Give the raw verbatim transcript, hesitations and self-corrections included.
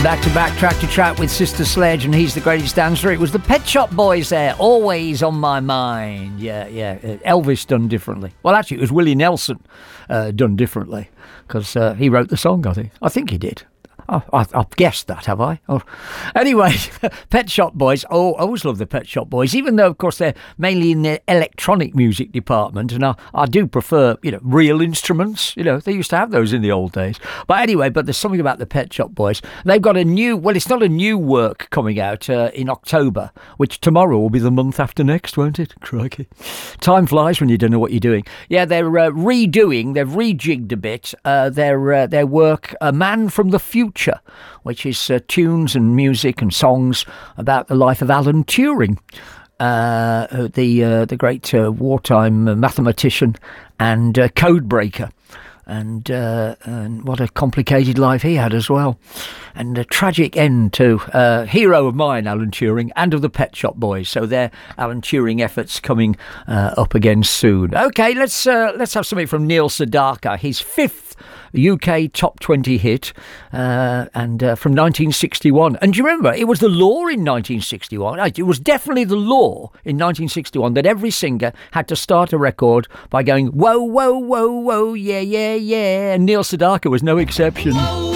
back to back, track to track with Sister Sledge and He's the Greatest Dancer. It was the Pet Shop Boys there, Always on My Mind. Yeah, yeah. Elvis done differently. Well, actually, it was Willie Nelson uh, done differently because uh, he wrote the song, I think. I think he did. Oh, I, I've guessed that, have I? Oh. Anyway, Pet Shop Boys. Oh, I always love the Pet Shop Boys, even though, of course, they're mainly in the electronic music department, and I, I do prefer, you know, real instruments. You know, they used to have those in the old days. But anyway, but there's something about the Pet Shop Boys. They've got a new, well, it's not a new work coming out uh, in October, which tomorrow will be the month after next, won't it? Crikey. Time flies when you don't know what you're doing. Yeah, they're uh, redoing, they've rejigged a bit uh, their, uh, their work, A Man from the Future, which is uh, tunes and music and songs about the life of Alan Turing, uh, the uh, the great uh, wartime mathematician and uh, code breaker. And, uh, and what a complicated life he had as well. And a tragic end to uh, hero of mine, Alan Turing, and of the Pet Shop Boys. So their Alan Turing efforts coming uh, up again soon. OK, let's uh, let's have something from Neil Sedaka, his fifth U K top twenty hit, uh, and uh, from nineteen sixty-one. And do you remember, it was the law in nineteen sixty-one. It was definitely the law in nineteen sixty-one that every singer had to start a record by going, whoa, whoa, whoa, whoa, yeah, yeah, yeah. And Neil Sedaka was no exception. Whoa.